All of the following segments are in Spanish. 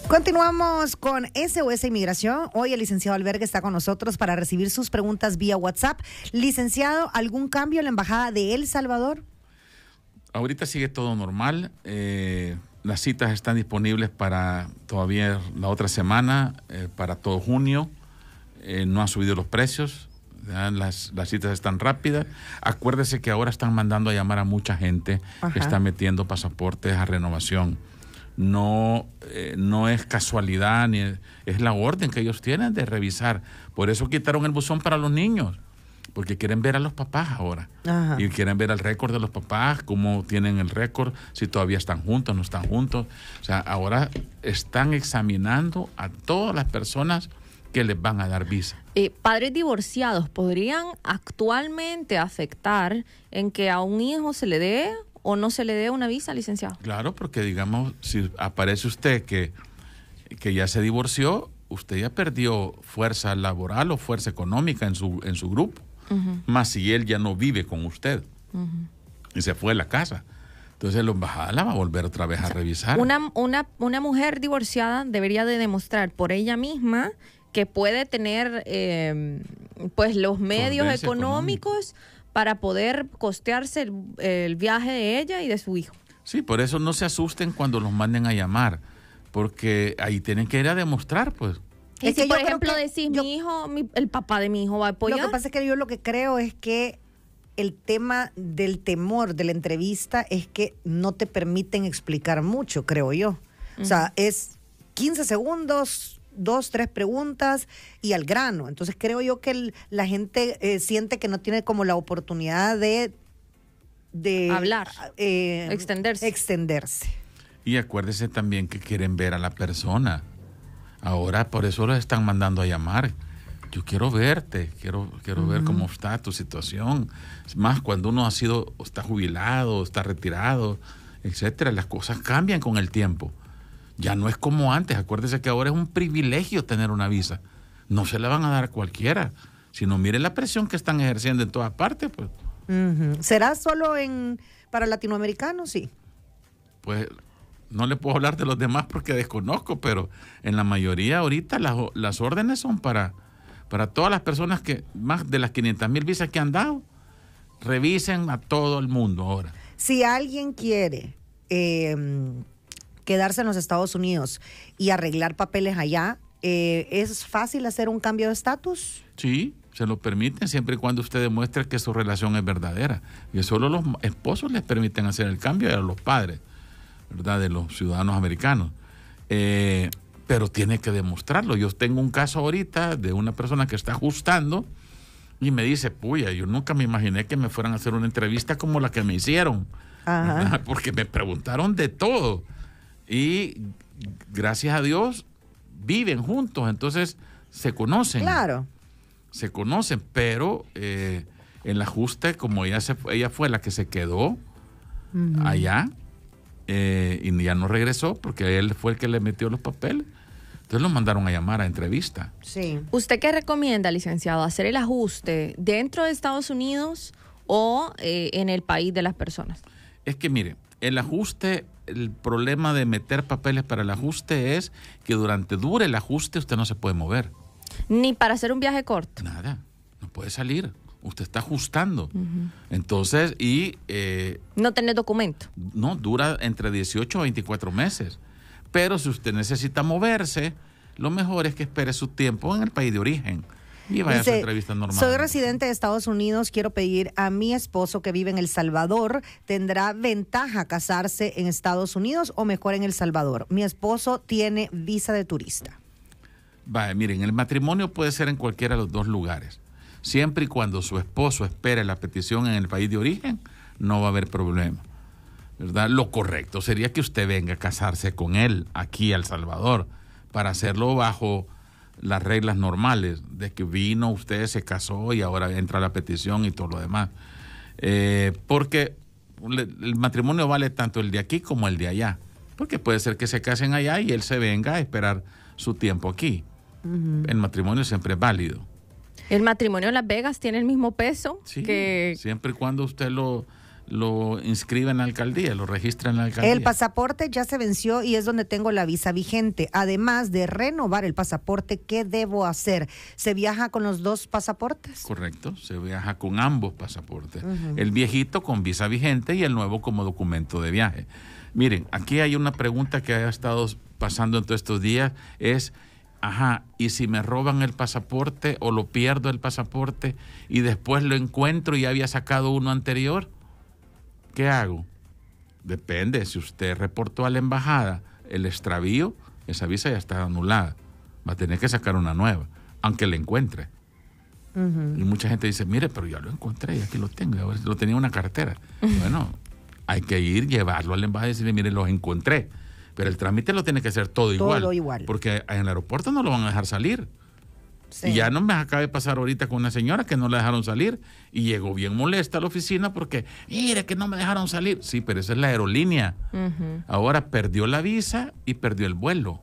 Continuamos con SOS Inmigración. Hoy el licenciado Albergue está con nosotros para recibir sus preguntas vía WhatsApp. Licenciado, ¿algún cambio en la Embajada de El Salvador? Ahorita sigue todo normal. Las citas están disponibles para todavía la otra semana, para todo junio. No han subido los precios. Las citas están rápidas. Acuérdese que ahora están mandando a llamar a mucha gente que está metiendo pasaportes a renovación. No es casualidad, ni es la orden que ellos tienen de revisar. Por eso quitaron el buzón para los niños, porque quieren ver a los papás ahora. Ajá. Y quieren ver el récord de los papás, cómo tienen el récord, si todavía están juntos, no están juntos. O sea, ahora están examinando a todas las personas que les van a dar visa. Padres divorciados podrían actualmente afectar en que a un hijo se le dé o no se le dé una visa, licenciado. Claro, porque digamos, si aparece usted que ya se divorció, usted ya perdió fuerza laboral o fuerza económica en su grupo. Más si él ya no vive con usted y se fue de la casa. Entonces la embajada la va a volver otra vez a revisar. Una mujer divorciada debería de demostrar por ella misma que puede tener pues los medios económicos para poder costearse el viaje de ella y de su hijo. Sí, por eso no se asusten cuando los manden a llamar, porque ahí tienen que ir a demostrar, pues. Y si, por ejemplo, decís, el papá de mi hijo va a apoyar. Lo que pasa es que yo lo que creo es que el tema del temor de la entrevista es que no te permiten explicar mucho, creo yo. O sea, es 15 segundos, 2, 3 preguntas y al grano. Entonces creo yo que la gente siente que no tiene como la oportunidad de hablar, extenderse. Y acuérdese también que quieren ver a la persona. Ahora por eso los están mandando a llamar. Yo quiero verte, quiero ver cómo está tu situación. Es más, cuando uno está jubilado, está retirado, etcétera, las cosas cambian con el tiempo. Ya no es como antes. Acuérdese que ahora es un privilegio tener una visa. No se la van a dar a cualquiera. Sino mire la presión que están ejerciendo en todas partes, pues. ¿Será solo para latinoamericanos? Sí. Pues no le puedo hablar de los demás porque desconozco, pero en la mayoría ahorita las órdenes son para todas las personas que, más de las 500,000 visas que han dado, revisen a todo el mundo ahora. Si alguien quiere quedarse en los Estados Unidos y arreglar papeles allá, ¿es fácil hacer un cambio de estatus? Sí, se lo permiten siempre y cuando usted demuestre que su relación es verdadera. Y solo los esposos les permiten hacer el cambio, y a los padres, ¿verdad?, de los ciudadanos americanos. Pero tiene que demostrarlo. Yo tengo un caso ahorita de una persona que está ajustando y me dice, puya, yo nunca me imaginé que me fueran a hacer una entrevista como la que me hicieron. Porque me preguntaron de todo. Y gracias a Dios viven juntos, entonces se conocen. Claro. Se conocen, pero el ajuste, como ella fue la que se quedó allá y ya no regresó porque él fue el que le metió los papeles. Entonces lo mandaron a llamar a entrevista. Sí. ¿Usted qué recomienda, licenciado? ¿Hacer el ajuste dentro de Estados Unidos o en el país de las personas? Es que mire, el ajuste, el problema de meter papeles para el ajuste es que dure el ajuste usted no se puede mover. Ni para hacer un viaje corto. Nada, no puede salir. Usted está ajustando. Entonces, no tener documento. No, dura entre 18 a 24 meses. Pero si usted necesita moverse, lo mejor es que espere su tiempo en el país de origen y vaya a su entrevista normal. Soy residente de Estados Unidos, quiero pedir a mi esposo que vive en El Salvador, ¿tendrá ventaja casarse en Estados Unidos o mejor en El Salvador? Mi esposo tiene visa de turista. Vaya, miren, el matrimonio puede ser en cualquiera de los dos lugares. Siempre y cuando su esposo espere la petición en el país de origen, no va a haber problema, ¿verdad? Lo correcto sería que usted venga a casarse con él aquí a El Salvador para hacerlo bajo las reglas normales de que vino, usted se casó y ahora entra la petición y todo lo demás. Porque el matrimonio vale tanto el de aquí como el de allá. Porque puede ser que se casen allá y él se venga a esperar su tiempo aquí. El matrimonio siempre es válido. ¿El matrimonio en Las Vegas tiene el mismo peso? Sí, que siempre y cuando usted lo lo inscribe en la alcaldía, lo registra en la alcaldía. El pasaporte ya se venció y es donde tengo la visa vigente. Además de renovar el pasaporte, ¿qué debo hacer? ¿Se viaja con los 2 pasaportes? Correcto, se viaja con ambos pasaportes. El viejito con visa vigente y el nuevo como documento de viaje. Miren, aquí hay una pregunta que ha estado pasando en todos estos días, es, ¿y si me roban el pasaporte o lo pierdo el pasaporte y después lo encuentro y había sacado uno anterior? ¿Qué hago? Depende, si usted reportó a la embajada el extravío, esa visa ya está anulada. Va a tener que sacar una nueva, aunque la encuentre. Y mucha gente dice, mire, pero ya lo encontré y aquí lo tengo, lo tenía en una cartera. Bueno, hay que ir, llevarlo a la embajada y decirle, mire, los encontré. Pero el trámite lo tiene que hacer todo igual. Porque en el aeropuerto no lo van a dejar salir. Sí. Y ya no me acaba de pasar ahorita con una señora que no la dejaron salir y llegó bien molesta a la oficina porque, mire, que no me dejaron salir. Sí, pero esa es la aerolínea. Ahora perdió la visa y perdió el vuelo.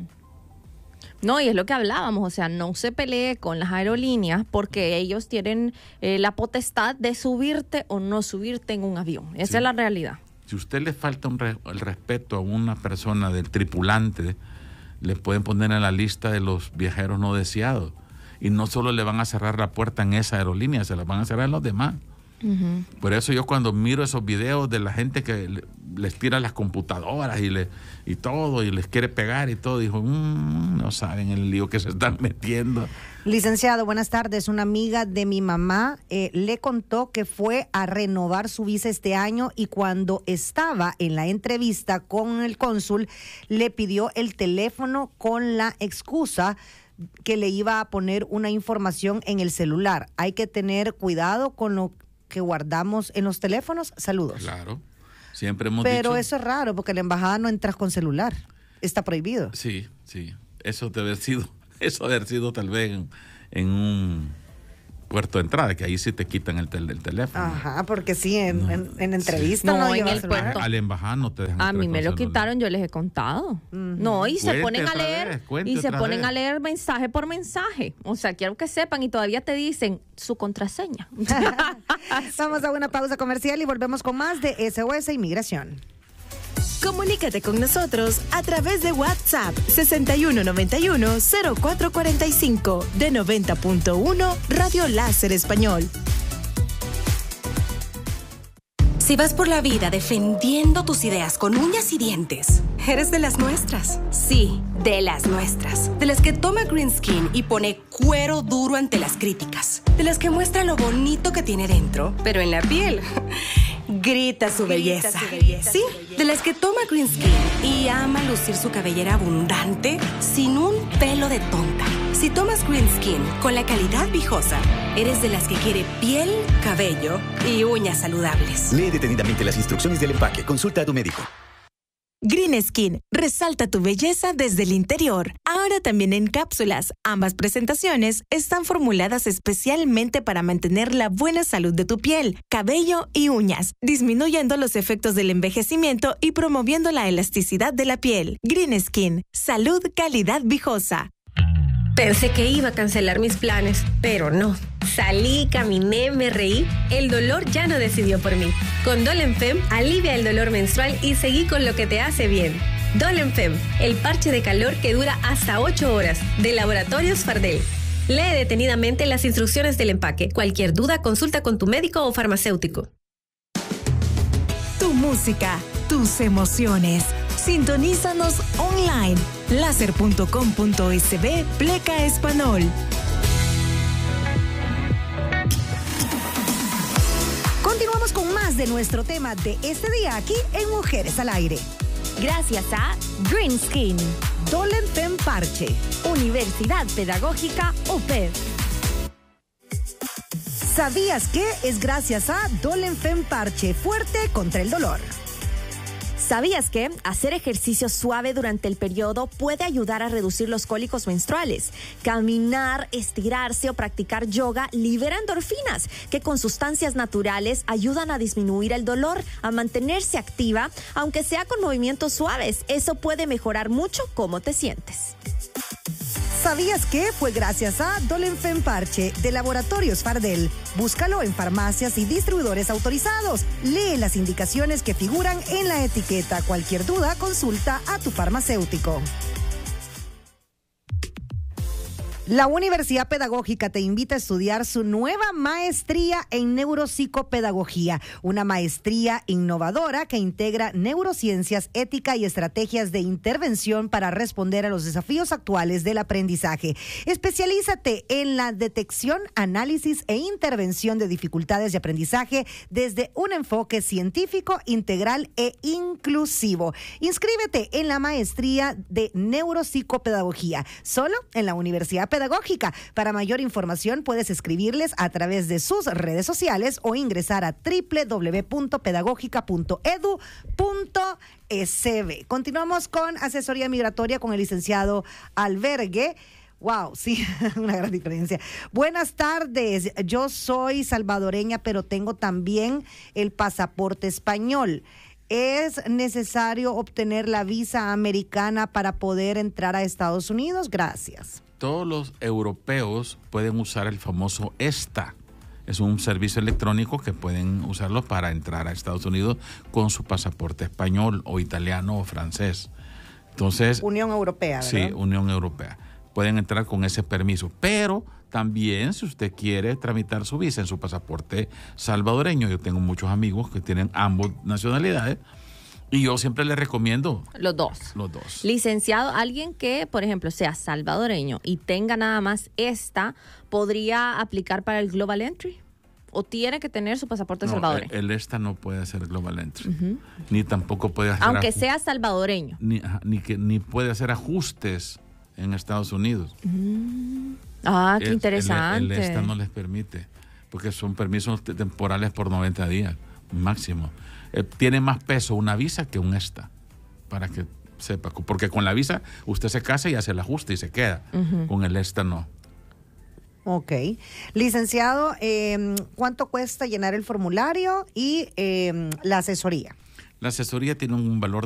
No, y es lo que hablábamos, o sea, no se pelee con las aerolíneas porque ellos tienen la potestad de subirte o no subirte en un avión. Esa es la realidad. Si usted le falta el respeto a una persona del tripulante, le pueden poner en la lista de los viajeros no deseados. Y no solo le van a cerrar la puerta en esa aerolínea, se la van a cerrar en los demás. Por eso yo cuando miro esos videos de la gente que les tira las computadoras y todo, y les quiere pegar y todo, digo, no saben el lío que se están metiendo. Licenciado, buenas tardes. Una amiga de mi mamá le contó que fue a renovar su visa este año y cuando estaba en la entrevista con el cónsul, le pidió el teléfono con la excusa que le iba a poner una información en el celular. Hay que tener cuidado con lo que guardamos en los teléfonos. Saludos. Claro, siempre hemos dicho. Pero eso es raro porque en la embajada no entras con celular. Está prohibido. Sí. Eso debe haber sido tal vez en un puerto de entrada, que ahí sí te quitan el teléfono. Ajá, porque sí, en entrevista no en el puerto. A la embajada no te dejan. A mí me lo quitaron, yo les he contado. No, y se ponen a leer a leer mensaje por mensaje. O sea, quiero que sepan y todavía te dicen su contraseña. Vamos a una pausa comercial y volvemos con más de SOS Inmigración. Comunícate con nosotros a través de WhatsApp 6191-0445 de 90.1 Radio Láser Español. Si vas por la vida defendiendo tus ideas con uñas y dientes, eres de las nuestras. Sí, de las nuestras. De las que toma Green Skin y pone cuero duro ante las críticas. De las que muestra lo bonito que tiene dentro, pero en la piel grita su belleza. Sí, de las que toma Green Skin y ama lucir su cabellera abundante sin un pelo de tonta. Si tomas Green Skin con la calidad Vijosa, eres de las que quiere piel, cabello y uñas saludables. Lee detenidamente las instrucciones del empaque. Consulta a tu médico. Green Skin, resalta tu belleza desde el interior. Ahora también en cápsulas. Ambas presentaciones están formuladas especialmente para mantener la buena salud de tu piel, cabello y uñas, disminuyendo los efectos del envejecimiento y promoviendo la elasticidad de la piel. Green Skin, salud, calidad Vijosa. Pensé que iba a cancelar mis planes, pero no. Salí, caminé, me reí. El dolor ya no decidió por mí. Con Dolenfem, alivia el dolor menstrual y seguí con lo que te hace bien. Dolenfem, el parche de calor que dura hasta 8 horas, de Laboratorios Fardel. Lee detenidamente las instrucciones del empaque. Cualquier duda, consulta con tu médico o farmacéutico. Tu música, tus emociones. Sintonízanos online. Láser.com.sb Pleca Español. Continuamos con más de nuestro tema de este día aquí en Mujeres al Aire. Gracias a Green Skin, Dolenfem Parche, Universidad Pedagógica UPED. ¿Sabías que es gracias a Dolenfem Parche fuerte contra el dolor? ¿Sabías que hacer ejercicio suave durante el periodo puede ayudar a reducir los cólicos menstruales? Caminar, estirarse o practicar yoga libera endorfinas, que con sustancias naturales ayudan a disminuir el dolor, a mantenerse activa, aunque sea con movimientos suaves. Eso puede mejorar mucho cómo te sientes. ¿Sabías que? Fue gracias a Dolenfen Parche de Laboratorios Fardel. Búscalo en farmacias y distribuidores autorizados. Lee las indicaciones que figuran en la etiqueta. Cualquier duda, consulta a tu farmacéutico. La Universidad Pedagógica te invita a estudiar su nueva maestría en neuropsicopedagogía, una maestría innovadora que integra neurociencias, ética y estrategias de intervención para responder a los desafíos actuales del aprendizaje. Especialízate en la detección, análisis e intervención de dificultades de aprendizaje desde un enfoque científico, integral e inclusivo. Inscríbete en la maestría de neuropsicopedagogía, solo en la Universidad Pedagógica. Para mayor información puedes escribirles a través de sus redes sociales o ingresar a www.pedagogica.edu.sb. Continuamos con asesoría migratoria con el licenciado Albergue. Wow, sí, una gran diferencia. Buenas tardes, yo soy salvadoreña, pero tengo también el pasaporte español. ¿Es necesario obtener la visa americana para poder entrar a Estados Unidos? Gracias. Todos los europeos pueden usar el famoso ESTA. Es un servicio electrónico que pueden usarlo para entrar a Estados Unidos con su pasaporte español o italiano o francés. Entonces, Unión Europea, ¿verdad? Sí, Unión Europea. Pueden entrar con ese permiso, pero también si usted quiere tramitar su visa en su pasaporte salvadoreño, yo tengo muchos amigos que tienen ambas nacionalidades, y yo siempre les recomiendo los dos. Licenciado, alguien que, por ejemplo, sea salvadoreño y tenga nada más ¿podría aplicar para el Global Entry? ¿O tiene que tener su pasaporte salvadoreño? El ESTA no puede hacer Global Entry. Ni tampoco puede hacer... Aunque sea salvadoreño. Ni puede hacer ajustes en Estados Unidos. Qué interesante. El ESTA no les permite, porque son permisos temporales por 90 días, máximo. Tiene más peso una visa que un ESTA, para que sepa, porque con la visa usted se casa y hace el ajuste y se queda. Con el ESTA no. Ok. Licenciado, ¿cuánto cuesta llenar el formulario y la asesoría? La asesoría tiene un valor